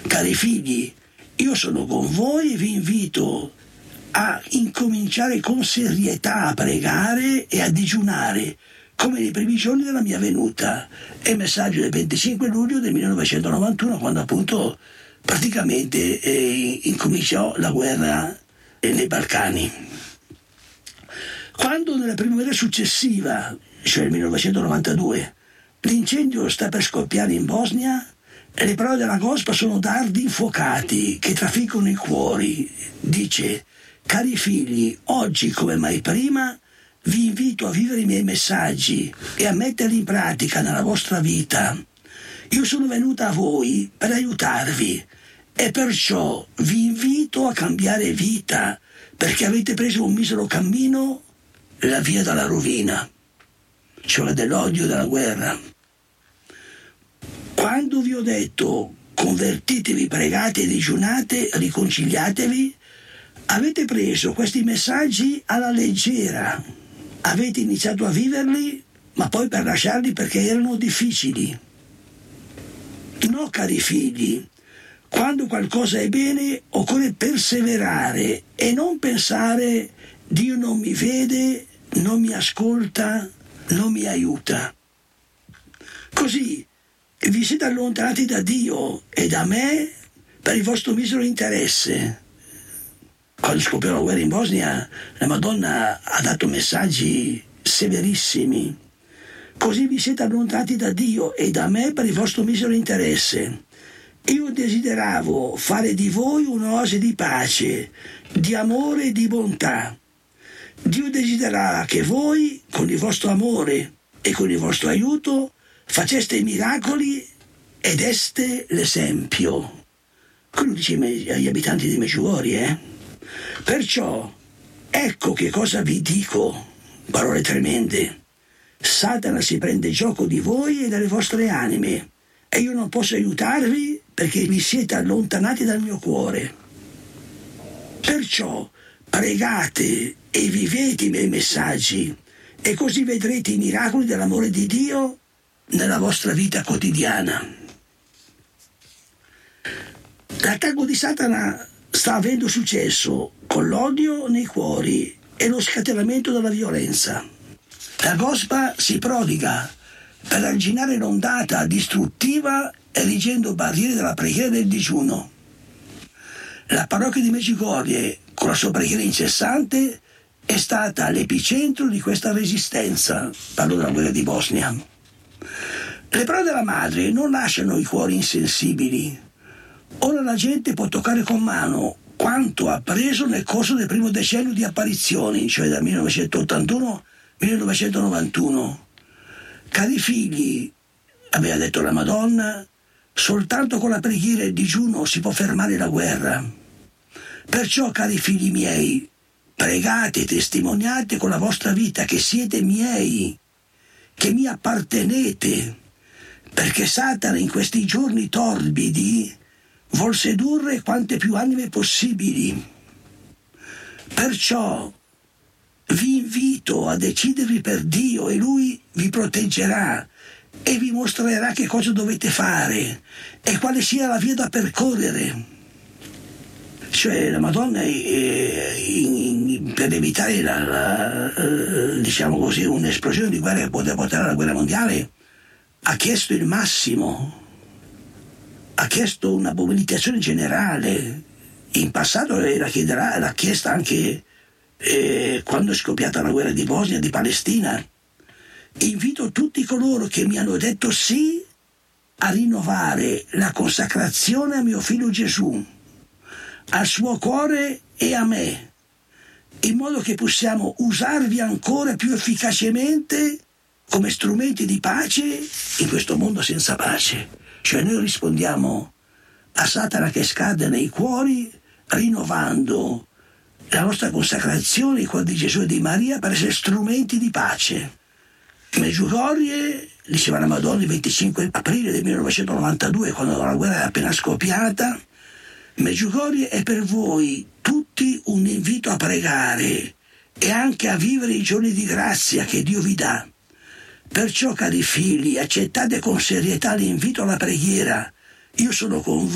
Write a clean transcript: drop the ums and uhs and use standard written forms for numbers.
Cari figli, io sono con voi e vi invito a incominciare con serietà a pregare e a digiunare, come nei primi giorni della mia venuta. È il messaggio del 25 luglio del 1991, quando appunto praticamente incominciò la guerra nei Balcani. Quando nella primavera successiva, cioè il 1992, l'incendio sta per scoppiare in Bosnia, le parole della Gospa sono dardi infuocati che trafiggono i cuori. Dice: cari figli, oggi come mai prima vi invito a vivere i miei messaggi e a metterli in pratica nella vostra vita. Io sono venuta a voi per aiutarvi e perciò vi invito a cambiare vita, perché avete preso un misero cammino, la via della rovina, cioè dell'odio e della guerra. Quando vi ho detto convertitevi, pregate e digiunate, riconciliatevi, avete preso questi messaggi alla leggera, avete iniziato a viverli, ma poi per lasciarli perché erano difficili. No, cari figli, quando qualcosa è bene occorre perseverare e non pensare Dio non mi vede, non mi ascolta, non mi aiuta. Così vi siete allontanati da Dio e da me per il vostro misero interesse. Quando scoppiò la guerra in Bosnia, la Madonna ha dato messaggi severissimi. Così vi siete allontanati da Dio e da me per il vostro misero interesse. Io desideravo fare di voi un'oasi di pace, di amore e di bontà. Dio desiderava che voi, con il vostro amore e con il vostro aiuto, faceste i miracoli ed este l'esempio. Quello dice agli abitanti di Medjugorje. Perciò, ecco che cosa vi dico, parole tremende. Satana si prende gioco di voi e delle vostre anime, e io non posso aiutarvi perché vi siete allontanati dal mio cuore. Perciò pregate e vivete i miei messaggi, e così vedrete i miracoli dell'amore di Dio nella vostra vita quotidiana. L'attacco di Satana sta avendo successo con l'odio nei cuori e lo scatenamento della violenza. La Gospa si prodiga per arginare l'ondata distruttiva erigendo barriere della preghiera e del digiuno. La parrocchia di Medjugorje, con la sua preghiera incessante, è stata l'epicentro di questa resistenza. Parlo della guerra di Bosnia. Le parole della madre non lasciano i cuori insensibili. Ora la gente può toccare con mano quanto ha preso nel corso del primo decennio di apparizioni, cioè dal 1981-1991. Cari figli, aveva detto la Madonna, soltanto con la preghiera e il digiuno si può fermare la guerra. Perciò, cari figli miei, pregate e testimoniate con la vostra vita che siete miei, che mi appartenete, perché Satana in questi giorni torbidi vuol sedurre quante più anime possibili. Perciò vi invito a decidervi per Dio e Lui vi proteggerà e vi mostrerà che cosa dovete fare e quale sia la via da percorrere. Cioè la Madonna per evitare diciamo così, un'esplosione di guerra che poteva portare alla guerra mondiale, ha chiesto il massimo, ha chiesto una mobilitazione generale. In passato l'ha chiesta anche quando è scoppiata la guerra di Bosnia e di Palestina. Invito tutti coloro che mi hanno detto sì a rinnovare la consacrazione a mio figlio Gesù, al suo cuore e a me, in modo che possiamo usarvi ancora più efficacemente come strumenti di pace in questo mondo senza pace. Cioè noi rispondiamo a Satana che scade nei cuori rinnovando la nostra consacrazione ai cuori di Gesù e di Maria per essere strumenti di pace. Medjugorje, diceva la Madonna il 25 aprile del 1992, quando la guerra era appena scoppiata, Medjugorje è per voi tutti un invito a pregare e anche a vivere i giorni di grazia che Dio vi dà. Perciò, cari figli, accettate con serietà l'invito alla preghiera. Io sono con voi.